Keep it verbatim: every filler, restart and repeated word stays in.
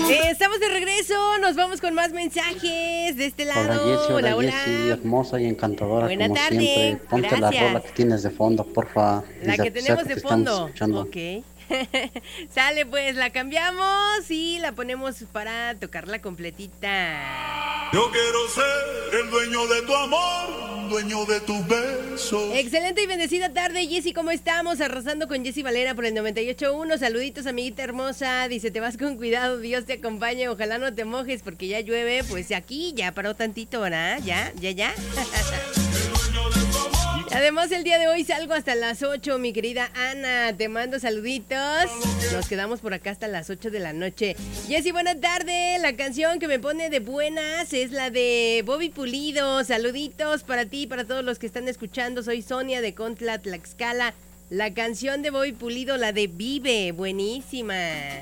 Eh, estamos de regreso, nos vamos con más mensajes de este Hola lado. Jessie, hola Hola, hola. Jessie, hermosa y encantadora Buena como tarde, siempre. Ponte la rola gracias. que tienes de fondo, porfa. La Desde que aquí sea tenemos que de te estamos fondo. escuchando. Ok. Sale pues, la cambiamos y la ponemos para tocarla completita. Yo quiero ser el dueño de tu amor, dueño de tus besos. Excelente y bendecida tarde, Jessy, ¿cómo estamos? Arrasando con Jessy Valera por el noventa y ocho punto uno. Saluditos, amiguita hermosa. Dice, te vas con cuidado, Dios te acompañe. Ojalá no te mojes porque ya llueve. Pues aquí ya paró tantito, ¿verdad? Ya, ya, ya. Además, el día de hoy salgo hasta las ocho, mi querida Ana. Te mando saluditos. Nos quedamos por acá hasta las ocho de la noche. Jessy, buena tarde. La canción que me pone de buenas es la de Bobby Pulido. Saluditos para ti y para todos los que están escuchando. Soy Sonia de Contla, Tlaxcala. La canción de Bobby Pulido, la de Vive. Buenísima.